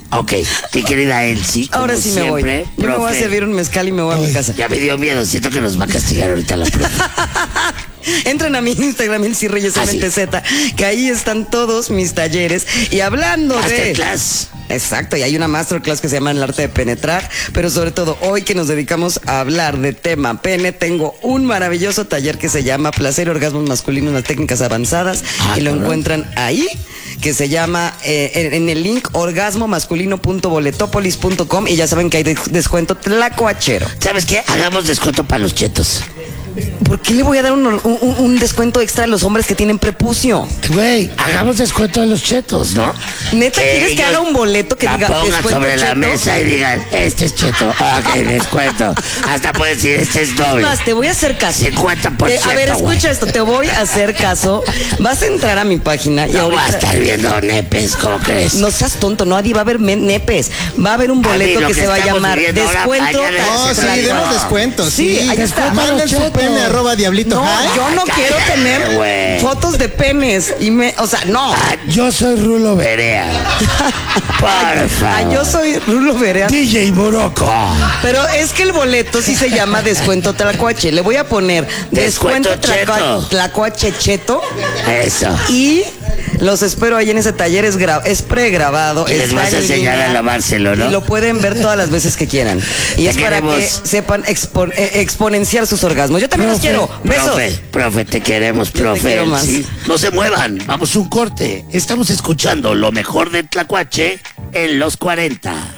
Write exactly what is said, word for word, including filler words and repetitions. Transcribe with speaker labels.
Speaker 1: Ok, mi querida Elsie.
Speaker 2: Ahora sí me voy.
Speaker 1: Siempre,
Speaker 2: Yo me voy a
Speaker 1: profe,
Speaker 2: servir un mezcal y me voy a mi casa.
Speaker 1: Ya me dio miedo, siento que nos va a castigar ahorita la profe.
Speaker 2: Entren a mi Instagram, Elsie Reyes
Speaker 1: Ah, sí.
Speaker 2: M T Z, que ahí están todos mis talleres. Y hablando de...
Speaker 1: Masterclass.
Speaker 2: Exacto, y hay una masterclass que se llama El Arte de Penetrar, pero sobre todo hoy que nos dedicamos a hablar de tema pene, tengo un maravilloso taller que se llama Placer y Orgasmos Masculinos, las técnicas avanzadas,
Speaker 1: Ah,
Speaker 2: y lo
Speaker 1: cabrón.
Speaker 2: encuentran ahí, que se llama eh, en, en el link orgasmo masculino punto boletopolis punto com, y ya saben que hay de- descuento tlacuachero.
Speaker 1: ¿Sabes qué? Hagamos descuento para los chetos.
Speaker 2: ¿Por qué le voy a dar un, un- un descuento extra a los hombres que tienen prepucio?
Speaker 1: Güey, hagamos descuento a los chetos, ¿no?
Speaker 2: ¿Neta quieres que
Speaker 1: ellos
Speaker 2: haga un boleto que
Speaker 1: la
Speaker 2: diga
Speaker 1: pongan
Speaker 2: descuento
Speaker 1: sobre la
Speaker 2: cheto?
Speaker 1: mesa y digan, este es cheto. Ok, descuento. Hasta puedes decir, este es doble.
Speaker 2: Más, te voy a hacer caso.
Speaker 1: cincuenta por ciento,
Speaker 2: Eh, a ver, escucha
Speaker 1: güey.
Speaker 2: esto, te voy a hacer caso. Vas a entrar a mi página y
Speaker 1: No voy a
Speaker 2: ahorita...
Speaker 1: estar viendo nepes, ¿cómo crees?
Speaker 2: No seas tonto, no, Adi, va a haber me- nepes. Va a haber un
Speaker 1: A mí,
Speaker 2: boleto
Speaker 1: lo
Speaker 2: que,
Speaker 1: que
Speaker 2: se va a
Speaker 1: estamos
Speaker 2: llamar
Speaker 1: viviendo ahora,
Speaker 2: descuento.
Speaker 1: mañana
Speaker 3: Oh,
Speaker 1: es
Speaker 3: sí,
Speaker 1: el
Speaker 3: demos
Speaker 1: descuento.
Speaker 3: descuentos.
Speaker 2: Sí,
Speaker 3: Sí,
Speaker 2: ahí está.
Speaker 3: manden su pene arroba diablito
Speaker 2: No,
Speaker 3: high.
Speaker 2: yo no
Speaker 1: Ay,
Speaker 2: quiero
Speaker 1: cállate,
Speaker 2: tener
Speaker 1: güey.
Speaker 2: fotos de penes y me, o sea, no.
Speaker 1: Ah, yo soy Rulo Berea. Por
Speaker 2: Ah,
Speaker 1: favor.
Speaker 2: yo soy Rulo Berea.
Speaker 1: D J Morocco.
Speaker 2: Pero es que el boleto sí se llama descuento tlacuache. Le voy a poner
Speaker 1: Descuento
Speaker 2: descuento
Speaker 1: cheto.
Speaker 2: tlacua- tlacuache cheto.
Speaker 1: Eso.
Speaker 2: Y los espero ahí en ese taller, es, gra- es pregrabado.
Speaker 1: Y les
Speaker 2: está
Speaker 1: vas a
Speaker 2: en
Speaker 1: enseñar
Speaker 2: línea,
Speaker 1: a lavárselo, ¿no?
Speaker 2: Y lo pueden ver todas las veces que quieran. Y
Speaker 1: Te
Speaker 2: es para que
Speaker 1: queremos.
Speaker 2: sepan expo- eh, exponenciar sus orgasmos. Yo también los quiero. Besos.
Speaker 1: Profe, profe, te queremos,
Speaker 2: Yo te
Speaker 1: profe.
Speaker 2: quiero más.
Speaker 1: Sí. No se muevan, vamos un corte. Estamos escuchando lo mejor de Tlacuache en los cuarenta.